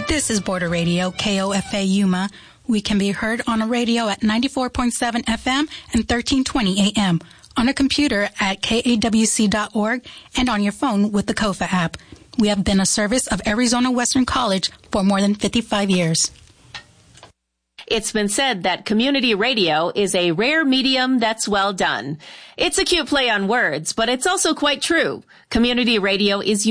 This is Border Radio, KOFA Yuma. We can be heard on a radio at 94.7 FM and 1320 AM, on a computer at kawc.org, and on your phone with the KOFA app. We have been a service of Arizona Western College for more than 55 years. It's been said that community radio is a rare medium that's well done. It's a cute play on words, but it's also quite true. Community radio is